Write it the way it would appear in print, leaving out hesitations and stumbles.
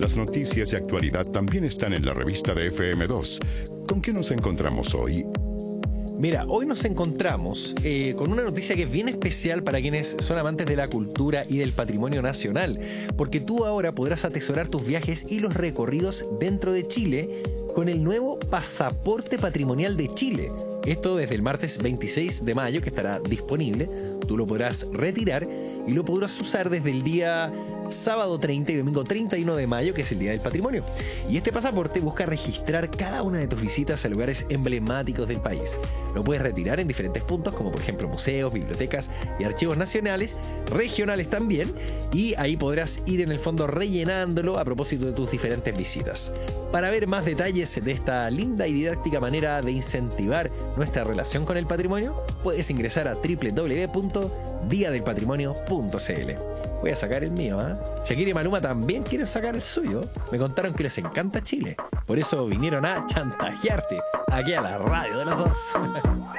Las noticias y actualidad también están en la revista de FM2. ¿Con qué nos encontramos hoy? Mira, hoy nos encontramos con una noticia que es bien especial para quienes son amantes de la cultura y del patrimonio nacional, porque tú ahora podrás atesorar tus viajes y los recorridos dentro de Chile con el nuevo Pasaporte Patrimonial de Chile. Esto desde el martes 26 de mayo, que estará disponible. Tú lo podrás retirar y lo podrás usar desde el día sábado 30 y domingo 31 de mayo, que es el Día del Patrimonio. Y este pasaporte busca registrar cada una de tus visitas a lugares emblemáticos del país. Lo puedes retirar en diferentes puntos, como por ejemplo museos, bibliotecas y archivos nacionales, regionales también, y ahí podrás ir en el fondo rellenándolo a propósito de tus diferentes visitas. Para ver más detalles de esta linda y didáctica manera de incentivar nuestra relación con el patrimonio, puedes ingresar a www.diadelpatrimonio.cl. Voy a sacar el mío, ¿eh? Shakira y Maluma también quieren sacar el suyo. Me contaron que les encanta Chile. Por eso vinieron a chantajearte aquí a la radio de los dos.